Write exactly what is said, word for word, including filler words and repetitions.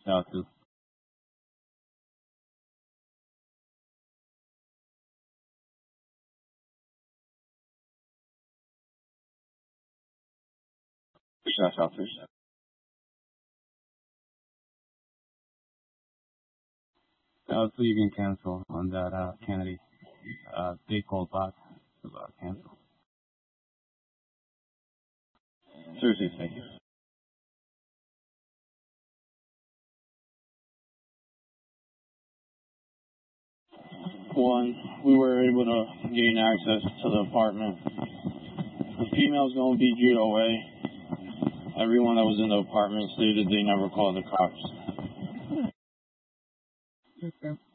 South two. South South two. South two, you can cancel on that uh, Kennedy. Uh, they called back to uh, cancel. Seriously, thank you. One, we were able to gain access to the apartment. The female's going to be G O A. Everyone that was in the apartment stated they never called the cops. Okay.